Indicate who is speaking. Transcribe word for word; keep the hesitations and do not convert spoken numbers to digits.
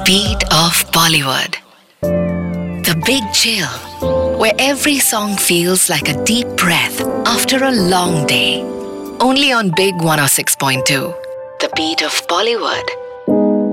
Speaker 1: beat of Bollywood. The big chill, where every song feels like a deep breath after a long day. Only on Big one oh six point two. The beat of Bollywood.